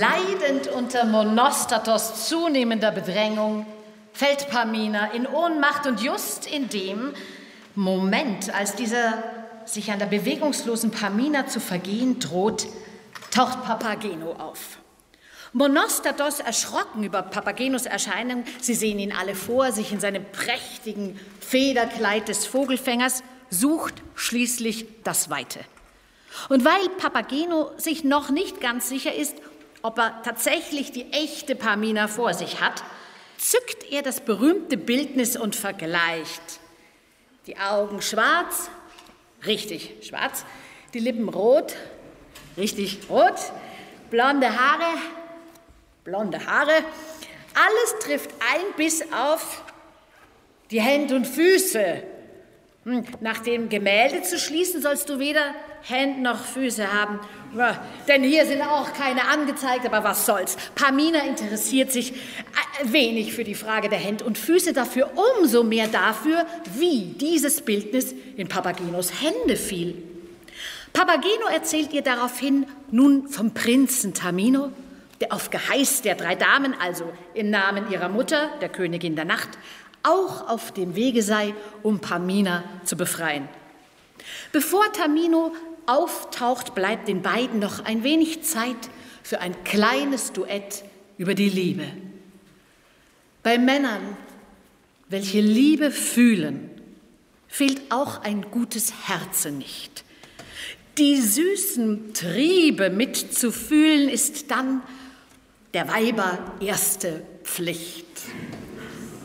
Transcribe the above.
Leidend unter Monostatos zunehmender Bedrängung fällt Pamina in Ohnmacht und just in dem Moment, als dieser sich an der bewegungslosen Pamina zu vergehen droht, taucht Papageno auf. Monostatos, erschrocken über Papagenos Erscheinung, sie sehen ihn alle vor sich in seinem prächtigen Federkleid des Vogelfängers, sucht schließlich das Weite. Und weil Papageno sich noch nicht ganz sicher ist, ob er tatsächlich die echte Pamina vor sich hat, zückt er das berühmte Bildnis und vergleicht. Die Augen schwarz, richtig schwarz, die Lippen rot, richtig rot, blonde Haare, alles trifft ein bis auf die Hände und Füße. Nach dem Gemälde zu schließen, sollst du weder Hände noch Füße haben. Ja, denn hier sind auch keine angezeigt, aber was soll's. Pamina interessiert sich wenig für die Frage der Hände und Füße, dafür umso mehr dafür, wie dieses Bildnis in Papagenos Hände fiel. Papageno erzählt ihr daraufhin nun vom Prinzen Tamino, der auf Geheiß der 3 Damen, also im Namen ihrer Mutter, der Königin der Nacht, auch auf dem Wege sei, um Pamina zu befreien. Bevor Tamino auftaucht, bleibt den beiden noch ein wenig Zeit für ein kleines Duett über die Liebe. Bei Männern, welche Liebe fühlen, fehlt auch ein gutes Herze nicht. Die süßen Triebe mitzufühlen ist dann der Weiber erste Pflicht.